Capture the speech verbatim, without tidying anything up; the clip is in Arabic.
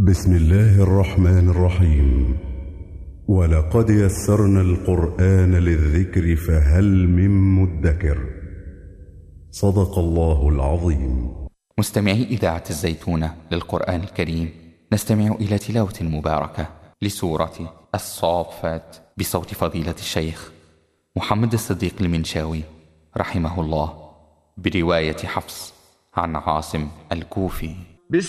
بسم الله الرحمن الرحيم. ولقد يسرنا القرآن للذكر فهل من مدكر. صدق الله العظيم. مستمعي إذاعة الزيتونة للقرآن الكريم، نستمع إلى تلاوة مباركة لسورة الصافات بصوت فضيلة الشيخ محمد الصديق المنشاوي رحمه الله، برواية حفص عن عاصم الكوفي.